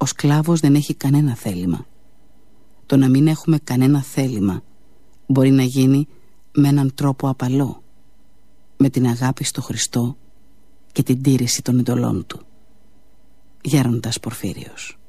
Ο σκλάβος δεν έχει κανένα θέλημα. Το να μην έχουμε κανένα θέλημα μπορεί να γίνει με έναν τρόπο απαλό, με την αγάπη στο Χριστό και την τήρηση των εντολών του. Γέροντας Πορφύριος.